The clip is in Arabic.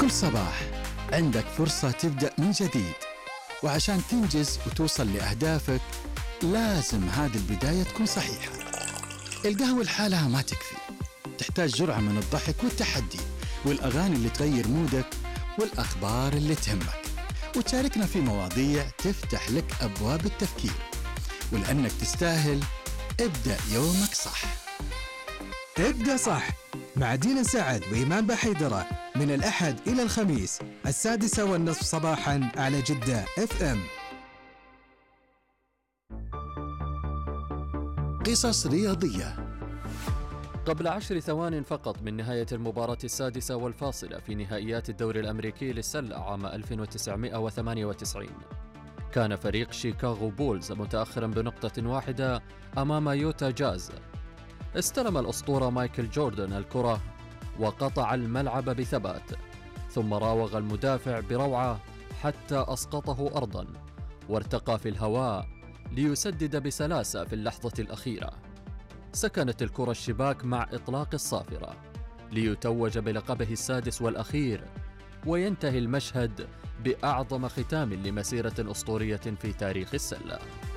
كل صباح عندك فرصة تبدأ من جديد، وعشان تنجز وتوصل لأهدافك لازم هذه البداية تكون صحيحة. القهوة لحالها ما تكفي، تحتاج جرعة من الضحك والتحدي والأغاني اللي تغير مودك والأخبار اللي تهمك، وتشاركنا في مواضيع تفتح لك أبواب التفكير. ولأنك تستاهل، ابدأ يومك صح. ابدأ صح مع دينا سعد وإيمان بحيدرة من الأحد إلى الخميس 6:30 صباحا على جدة FM. قصص رياضية. قبل 10 ثوان فقط من نهاية المباراة السادسة والفاصلة في نهائيات الدوري الأمريكي للسلة عام 1998، كان فريق شيكاغو بولز متأخرا بنقطة واحدة أمام يوتا جاز. استلم الأسطورة مايكل جوردن الكرة وقطع الملعب بثبات، ثم راوغ المدافع بروعة حتى أسقطه أرضا، وارتقى في الهواء ليسدد بسلاسة في اللحظة الأخيرة. سكنت الكرة الشباك مع إطلاق الصافرة ليتوج بلقبه السادس والأخير، وينتهي المشهد بأعظم ختام لمسيرة أسطورية في تاريخ السلة.